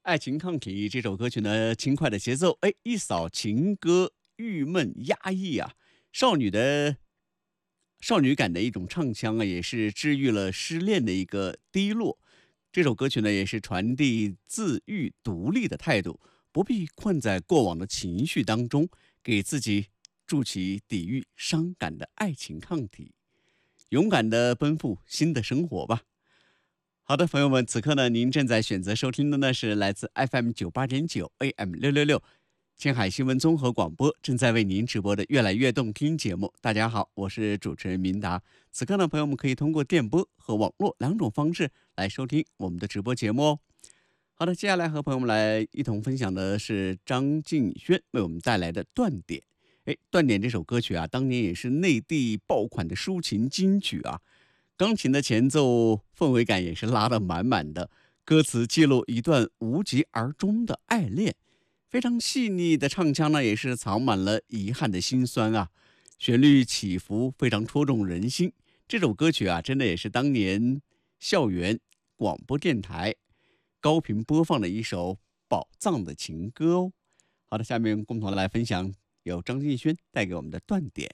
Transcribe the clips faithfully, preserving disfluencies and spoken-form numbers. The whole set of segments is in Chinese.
《爱情抗体》这首歌曲呢，轻快的节奏，哎，一扫情歌郁闷压抑啊，少女的少女感的一种唱腔啊，也是治愈了失恋的一个低落。这首歌曲呢，也是传递自愈独立的态度，不必困在过往的情绪当中，给自己筑起抵御伤感的爱情抗体，勇敢的奔赴新的生活吧。好的，朋友们，此刻呢，您正在选择收听的呢是来自 F M 九八点九 A M 六六六青海新闻综合广播正在为您直播的《越来越动听》节目。大家好，我是主持人明达。此刻呢，朋友们可以通过电波和网络两种方式来收听我们的直播节目哦。好的，接下来和朋友们来一同分享的是张敬轩为我们带来的《断点》。哎，《断点》这首歌曲啊，当年也是内地爆款的抒情金曲啊。钢琴的前奏氛围感也是拉得满满的，歌词记录一段无疾而终的爱恋，非常细腻的唱腔呢，也是藏满了遗憾的心酸啊。旋律起伏非常戳中人心。这首歌曲啊，真的也是当年校园广播电台高频播放的一首宝藏的情歌哦。好的，下面共同来分享由张敬轩带给我们的断点。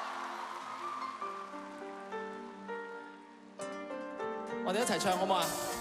我哋一齊唱好唔好啊？